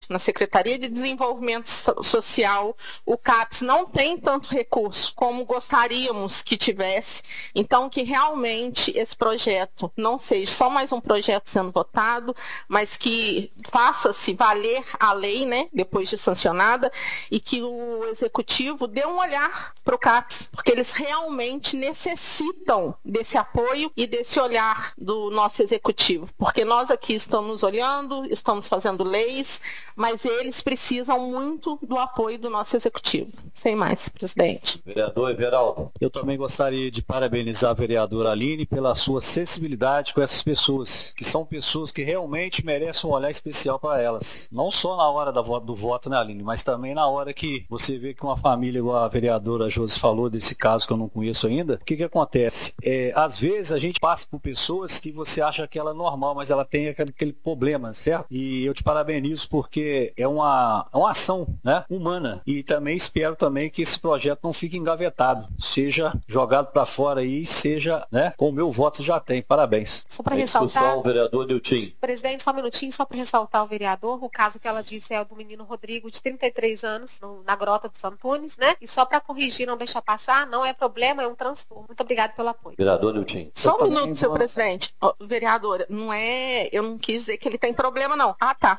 na Secretaria de Desenvolvimento Social, o CAPES não tem tanto recurso como gostaríamos que tivesse. Então, que realmente esse projeto não seja só mais um projeto sendo votado, mas que faça-se valer a lei, né, depois de sancionada, e que o Executivo dê um olhar para o CAPES, porque eles realmente necessitam desse apoio e desse olhar do nosso Executivo, porque nós aqui estamos olhando, estamos fazendo leis, mas eles precisam muito do apoio do nosso Executivo. Sem mais, presidente. Vereador Everaldo. Eu também gostaria de parabenizar a vereadora Aline pela sua sensibilidade com essas pessoas, que são pessoas que realmente merecem um olhar especial para elas. Não só na hora do voto, né, Aline, mas também na hora que você vê que uma família, igual a vereadora Josi falou desse caso que eu não conheço ainda, o que acontece? Às vezes a gente passa por pessoas que você acha que ela é normal, mas ela tem aquele problema, certo? E eu te parabenizo porque é uma ação, né, humana. E também espero também que esse projeto não fique engavetado, seja jogado para fora aí, seja, né, com o meu voto já tem. Parabéns. Só para ressaltar, o vereador Nilton. Presidente, só um minutinho, só para ressaltar o vereador, o caso que ela disse é o do menino Rodrigo, de 33 anos, na Grota dos Antunes, né? E só para corrigir, não deixar passar, não é problema, é um transtorno. Muito obrigado pelo apoio. Vereador Nilton. Só um minuto, senhor presidente. Vereadora, eu não quis dizer que ele tem problema, não. Tá.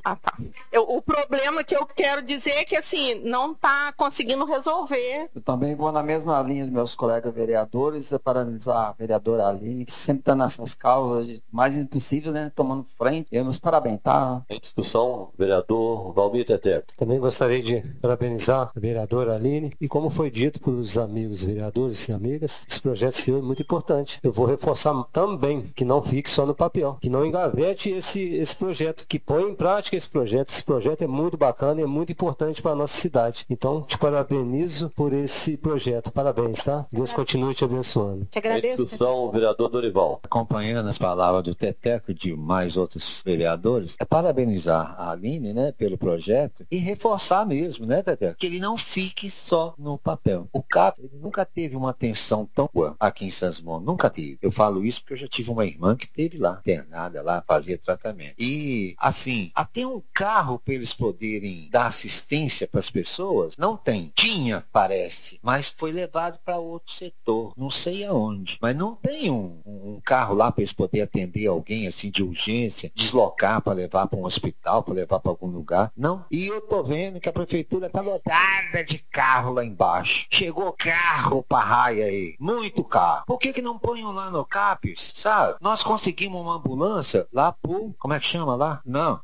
O problema que eu quero dizer é que, assim, não está conseguindo resolver. Eu também vou na mesma linha dos meus colegas vereadores, parabenizar a vereadora Aline, que sempre está nessas causas, mais impossível, né, tomando frente. E meus parabéns, tá? Em discussão, vereador Valmir Teteco. Também gostaria de parabenizar a vereadora Aline e, como foi dito pelos amigos vereadores e amigas, esse projeto seu é muito importante. Eu vou reforçar também que não fique só no papel, que não engavete esse projeto, que põe em prática esse projeto. Esse projeto é muito bacana e é muito importante para a nossa cidade. Então, te parabenizo por esse projeto. Parabéns, tá? Deus continue te abençoando. Te agradeço. Em discussão, o vereador Dorival. Acompanhando as palavras do Teteco e de mais outros vereadores, é parabenizar a Aline, né, pelo projeto e reforçar mesmo, né, Teteco, que ele não fique só no papel. O CAP ele nunca teve uma atenção tão boa aqui em Santos Dumont, nunca teve. Eu falo isso porque eu já tive uma irmã que teve lá, internada lá, fazia tratamento. E, assim, até um carro para eles poderem dar assistência para as pessoas, não tem. Tinha, parece, mas foi levado para outro setor, não sei aonde. Mas não tem um carro lá para eles poderem atender alguém assim de urgência, deslocar para levar para um hospital, para levar para algum lugar. Não. E eu tô vendo que a prefeitura tá lotada de carro lá embaixo. Chegou carro pra raia aí. Muito carro. Por que não põem lá no CAPES, sabe? Nós conseguimos uma ambulância lá pro... Como é que chama lá? Não.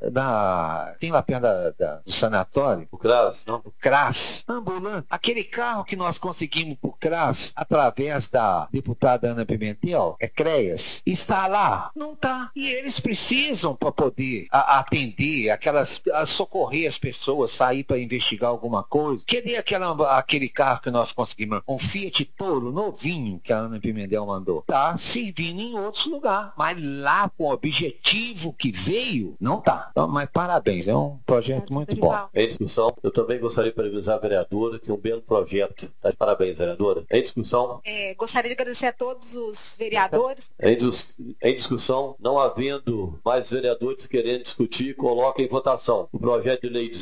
Tem lá perto do sanatório. O CRAS? Não, o CRAS. Ambulância. Aquele carro que nós conseguimos pro CRAS, através da deputada Ana Pimentel, é CREAS, está lá? Não tá. E eles precisam para poder atender socorrer as pessoas, sair para investigar alguma coisa. Cadê aquele carro que nós conseguimos? Um Fiat Toro novinho que a Ana Pimentel mandou. Tá servindo em outros lugares. Mas lá com o objetivo que veio, não tá. Então, mas parabéns, é um projeto muito bom. Em discussão, eu também gostaria de parabenizar a vereadora, que é um belo projeto. Tá de parabéns, vereadora. Em discussão. Gostaria de agradecer a todos os vereadores. Em discussão, não havendo mais vereadores querendo discutir, coloca em votação o projeto de lei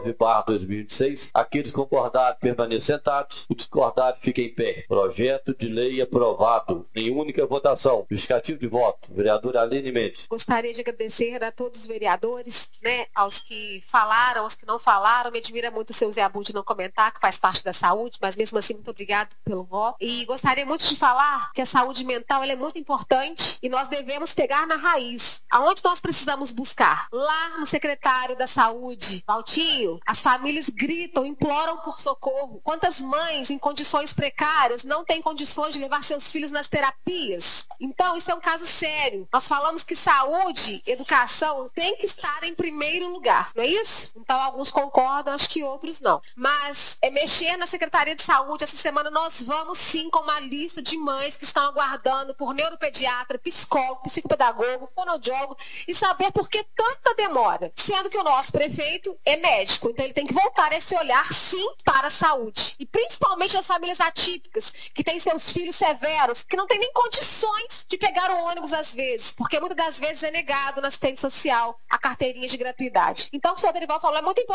19/2026. Aqueles concordados permaneçam sentados, os discordados fiquem em pé. Projeto de lei aprovado em única votação. Justificativo de voto, vereadora Aline Mendes. Gostaria de agradecer a todos os vereadores, né, aos que falaram, aos que não falaram. Me admira muito o seu Zé Abud não comentar, que faz parte da saúde, mas mesmo assim, muito obrigado pelo voto. E gostaria muito de falar que a saúde mental ela é muito importante e nós devemos pegar na raiz. Aonde nós precisamos buscar? Lá no secretário da saúde, Valtinho, as famílias gritam, imploram por socorro. Quantas mães em condições precárias não têm condições de levar seus filhos nas terapias? Então, isso é um caso sério. Nós falamos que saúde, educação tem que estar em primeiro lugar, não é isso? Então, alguns concordam, acho que outros não. Mas é mexer na Secretaria de Saúde. Essa semana nós vamos sim com uma lista de mães que estão aguardando por neuropediatra, psicólogo, psicopedagogo, fonoaudiólogo e saber por que tanta demora. Sendo que o nosso prefeito é médico, então ele tem que voltar esse olhar sim para a saúde. E principalmente as famílias atípicas, que têm seus filhos severos, que não têm nem condições de pegar o ônibus às vezes, porque muitas das vezes é negado na assistência social a carteirinha de gratuidade. Então o que o senhor Dorival falou é muito importante.